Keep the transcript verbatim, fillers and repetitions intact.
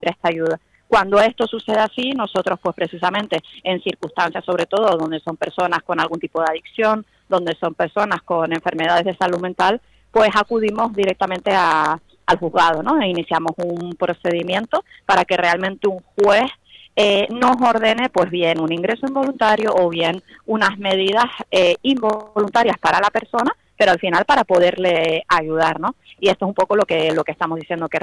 esta ayuda. Cuando esto sucede así, nosotros pues precisamente en circunstancias sobre todo donde son personas con algún tipo de adicción, donde son personas con enfermedades de salud mental, pues acudimos directamente a, al juzgado, ¿no? E iniciamos un procedimiento para que realmente un juez eh, nos ordene pues bien un ingreso involuntario o bien unas medidas eh, involuntarias para la persona, pero al final para poderle ayudar, ¿no? Y esto es un poco lo que lo que estamos diciendo, que